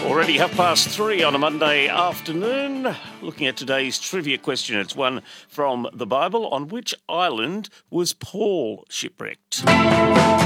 Already 3:30 on a Monday afternoon. Looking at today's trivia question. It's one from the Bible. On which island was Paul shipwrecked?